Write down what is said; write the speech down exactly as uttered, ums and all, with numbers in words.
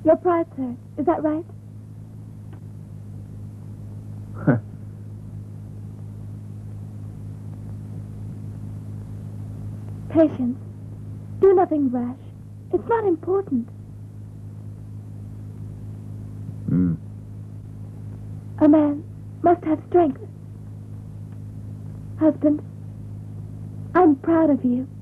Your pride's hurt. Is that right? Patience. Do nothing rash. It's not important. Hmm. A man must have strength. Husband, I'm proud of you.